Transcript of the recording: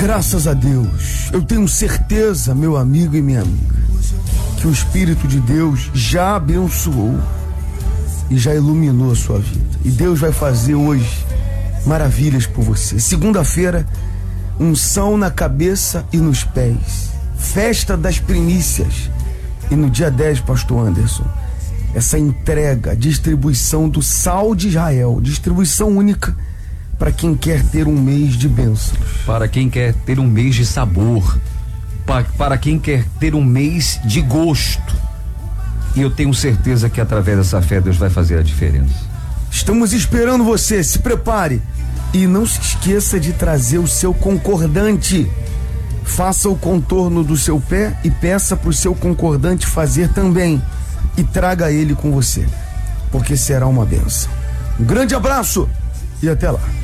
Graças a Deus, eu tenho certeza, meu amigo e minha amiga, que o Espírito de Deus já abençoou e já iluminou a sua vida. E Deus vai fazer hoje maravilhas por você. Segunda-feira, unção na cabeça e nos pés, festa das primícias. E no dia 10, pastor Anderson, essa entrega, distribuição do sal de Israel, distribuição única para quem quer ter um mês de bênçãos, para quem quer ter um mês de sabor, para quem quer ter um mês de gosto. E eu tenho certeza que através dessa fé Deus vai fazer a diferença. Estamos esperando você, se prepare e não se esqueça de trazer o seu concordante. Faça o contorno do seu pé e peça para o seu concordante fazer também, e traga ele com você, porque será uma bênção. Um grande abraço e até lá.